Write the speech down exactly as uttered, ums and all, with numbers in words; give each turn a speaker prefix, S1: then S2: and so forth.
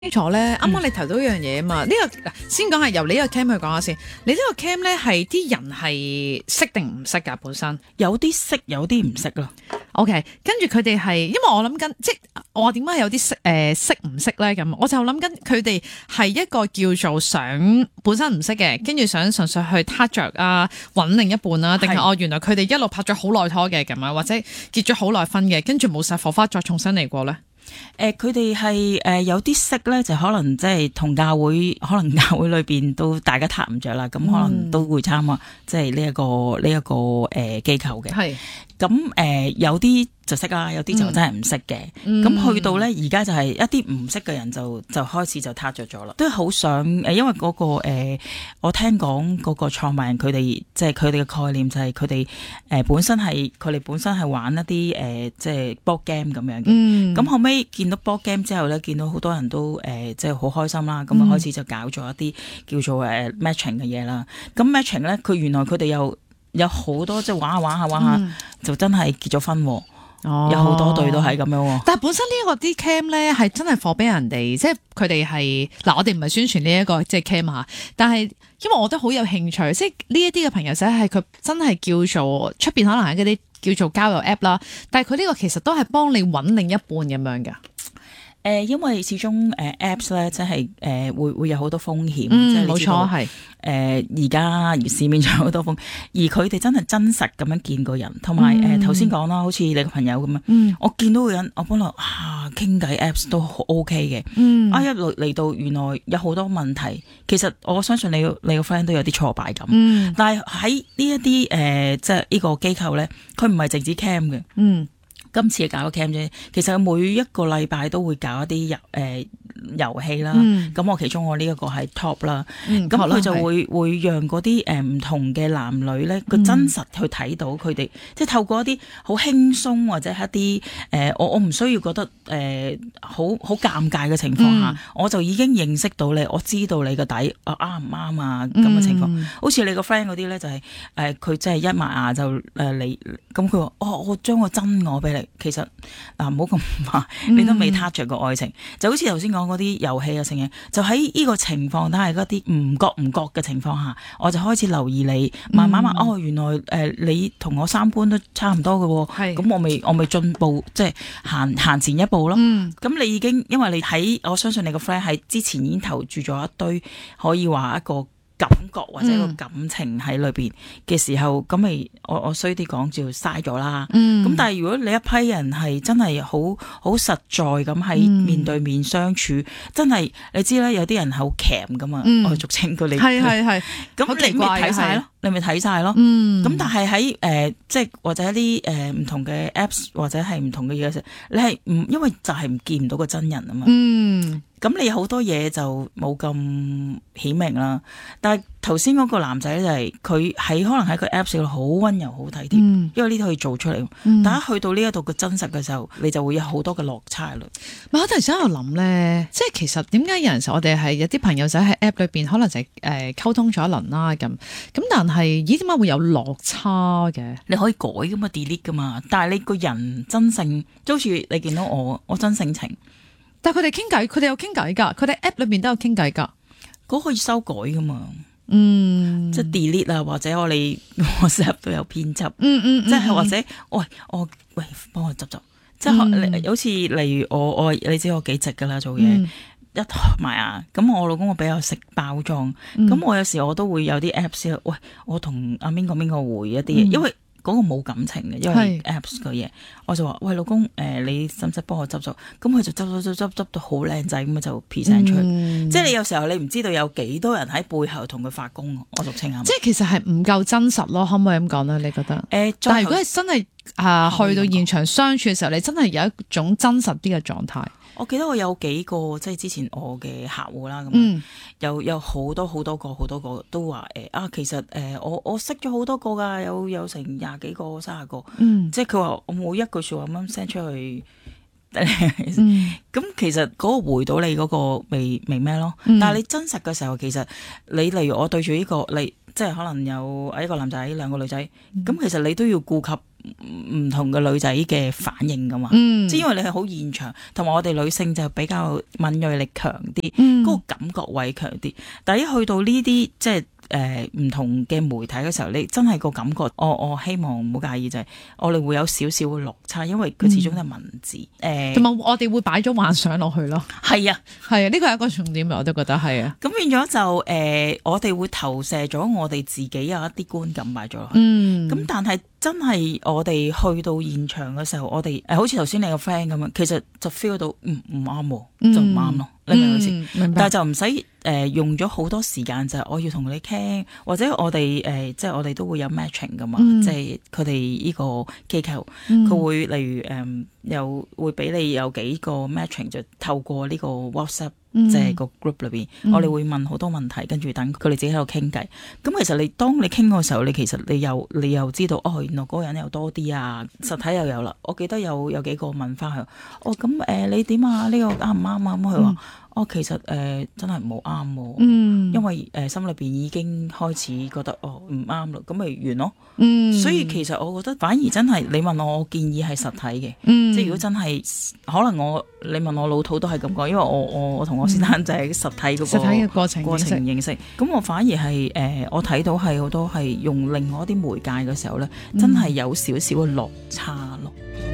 S1: 楚咧，啱啱你提到一樣嘢啊嘛，呢、這個先講係由你呢個 cam 去講下先。你呢個 cam 咧係啲人係識定唔識㗎本身？
S2: 有啲識，有啲唔識咯。
S1: OK，跟住佢哋係，因為我諗緊，即係我點解有啲識誒識唔識咧咁？我就諗緊佢哋係一個叫做想本身唔識嘅，跟住想純粹去撻着啊揾另一半啊，定係哦原來佢哋一路拍咗好耐拖嘅咁啊，或者結咗好耐婚嘅，跟住冇晒火花再重新嚟過咧？
S2: 誒佢哋係誒有啲識咧，就可能即係同教會，可能教會裏邊都大家撻唔着啦，咁、嗯、可能都會參啊，即係呢一個呢一、這個誒、呃、機構嘅。係咁誒有啲就識啦，有啲就真係唔識嘅。咁、嗯、去到咧，而家就係一啲唔識嘅人就就開始就撻着咗啦。都好想誒，因為嗰、那個誒、呃，我聽講嗰個創辦人佢哋即係佢哋嘅概念就係佢哋誒本身係佢哋本身係玩一啲誒、呃、即係 board game 咁樣嘅。咁、嗯、後尾見到 board game 之後咧，見到好多人都誒、呃、即係好開心啦。咁啊開始就搞咗一啲叫做誒 matching 嘅嘢啦。咁 matching 咧，佢原來佢哋又有好多即係玩下玩下玩下、嗯，就真係結咗婚喎。哦、有好多對都係咁樣。
S1: 但係本身呢一個啲 cam 咧係真係貨俾人哋，即係佢哋係嗱，我哋唔係宣傳呢一個即係 cam 吓，但係因為我都好有興趣，即係呢一啲嘅朋友仔係佢真係叫做出邊可能係嗰啲叫做交友 app 啦，但係佢呢個其實都係幫你揾另一半咁樣噶。
S2: 誒、呃，因為始終誒、呃、apps 咧，即係誒、呃、會會有好多風險，
S1: 嗯、
S2: 即係冇錯
S1: 係
S2: 誒而家市面上好多風險，而佢哋真係真實咁樣見過人，同埋誒頭先講啦，好似你個朋友咁樣、嗯，我見到個人，我本來啊傾偈 apps 都 OK 嘅，嗯，啊一路嚟到原來有好多問題，其實我相信你你個 friend 都有啲挫敗感，嗯，但係喺呢一啲誒即係呢個機構咧，佢唔係淨止 cam 嘅，嗯。今次搞個 cam 啫，其實每一個禮拜都會搞一啲遊誒遊戲啦。咁、嗯、我其中我呢一個係 top 啦。咁、嗯、佢就會會讓嗰啲誒唔同嘅男女咧，個真實去睇到佢哋、嗯，即係透過一啲好輕鬆或者一啲誒、呃，我我唔需要覺得誒好好尷尬嘅情況下、嗯，我就已經認識到你，我知道你個底啊啱唔啱啊咁嘅情況。嗯、好似你個 friend 嗰啲咧，就係誒佢真係一埋牙就誒你，咁佢話哦，我將個真我俾你。其實嗱，唔好咁話，你都未撻着個愛情，嗯、就好似頭先講嗰啲遊戲啊，成嘢就喺呢個情況，但係嗰啲唔覺唔覺嘅情況下，我就開始留意你，慢慢慢、嗯、哦，原來誒、呃、你同我三觀都差唔多嘅，咁我未我未進步，即係行行前一步咯。咁、嗯、你已經因為你喺，我相信你個 friend 係之前已經投注咗一堆，可以話一個感覺或者一個感情喺裏邊嘅時候，咁、嗯、咪我我衰啲講就嘥咗啦。咁、嗯、但係如果你一批人係真係好好實在咁喺面對面相處，嗯、真係你知啦，有啲人好鉗噶嘛，嗯、我俗稱佢哋係係係，咁你咪睇晒咯，你咪睇晒咯。咁、嗯、但係喺誒即係或者一啲誒唔同嘅 apps 或者係唔同嘅嘢嘅時候，你係唔因為就係唔見唔到個真人啊嘛。嗯。咁你好多嘢就冇咁顯明啦，但係頭先嗰個男仔就係佢喺可能喺個 Apps 度好溫柔好體貼、嗯，因為呢啲可以做出嚟。嗯、但係去到呢一度嘅真實嘅時候，你就會有好多嘅落差啦。
S1: 我突然間喺度諗咧，即係其實點解有陣時我哋係有啲朋友仔喺 App 裏邊可能就係誒溝通咗一輪啦咁，咁但係咦點解會有落差嘅？
S2: 你可以改噶嘛 delete 噶嘛，但係你個人真性，就好似你見到我，我真性情。
S1: 但係佢哋傾偈，佢哋有傾偈噶，佢哋 app 裏面都有傾偈噶，
S2: 嗰、那個、可以修改噶嘛，嗯，即係 delete 啊，或者我哋 WhatsApp 都有編輯，嗯嗯，即係或者，喂，我喂幫我執執，即係、嗯、好似例如我我你知我幾直噶啦做嘢、嗯，一埋啊，咁我老公我比較識包裝，咁、嗯、我有時我都會有啲 apps，喂，我同阿邊個邊個回一啲嘢、嗯，因為。嗰、那個冇感情嘅，因為 Apps 嘅嘢，我就話喂老公，誒、呃、你使唔使幫我執執？咁佢就執執執執執到好靚仔咁就 present 出去。嗯、即係你有時候你唔知道有幾多人喺背後同佢發功，我俗稱下。即
S1: 係其實係唔夠真實咯，可唔可以咁講咧？你覺得？誒、呃，但係如果係真係啊，去到現場相處嘅時候，你真係有一種真實啲嘅狀態。
S2: 我記得我有幾個即係之前我嘅客戶啦，咁、嗯、有有好多好多個好多個都話誒、呃、啊，其實誒、呃、我我識咗好多個噶，有有成廿幾個、三十個，嗯、即係佢話我每一句說話咁樣 send 出去，咁、嗯、其實嗰個回到你嗰個未未咩咯？嗯、但係你真實嘅時候，其實你例如我對住呢、這個你。即係可能有一個男仔兩個女仔，咁、嗯、其實你都要顧及唔同嘅女仔嘅反應噶嘛，
S1: 嗯，
S2: 即係因為你係好現場，同埋我哋女性就比較敏鋭力強啲，嗰、
S1: 嗯、
S2: 個感覺位強啲。但係一去到呢啲即係誒唔同嘅媒體嘅時候，你真係個感覺，我我希望唔好介意就係、是、我哋會有少少嘅落差，因為佢始終都係文字誒，
S1: 同埋、嗯呃、我哋會擺咗幻想落去咯。係
S2: 啊，
S1: 係啊，呢個係一個重點，我都覺得係啊。
S2: 咁變咗就誒、呃，我哋會投射咗我哋自己有一啲觀感擺咗落去。
S1: 嗯，
S2: 咁但係真係我哋去到現場嘅時候，我哋誒好似頭先你個 friend 咁樣，其實就 feel 到唔唔啱喎，就唔啱咯。你明唔明意思？
S1: 明白。
S2: 但係就唔使誒用咗好多時間，就係我要同你傾，或者我哋誒、呃、即係我哋都會有 matching 噶嘛，嗯、即係佢哋呢個機構，佢、嗯、會例如誒、呃、又會俾你有幾個 matching，就透過呢個 WhatsApp、嗯、即係個 group 裏邊，嗯、我哋會問好多問題，跟住等佢哋自己喺度傾偈。咁其實你當你傾嘅時候，你其實你又你又知道哦，原來嗰個人又多啲啊，實體又有啦。我記得有有幾個問翻佢，哦咁誒、呃、你點啊？呢、這個啱唔啱啊？咁佢話。哦，其實誒、呃、真係唔好啱喎，嗯、因為誒、呃、心裏邊已經開始覺得哦唔啱啦，咁咪完咯。嗯、所以其實我覺得反而真係你問我，我建議係實體嘅，嗯、即係如果真係可能我你問我老土都係咁講，因為我我我同我先生就係實體嗰、嗰個、
S1: 實體嘅過程
S2: 過程認識，咁我反而係誒、呃、我睇到係好多係用另外一啲媒介嘅時候咧，真係有少少嘅落差咯。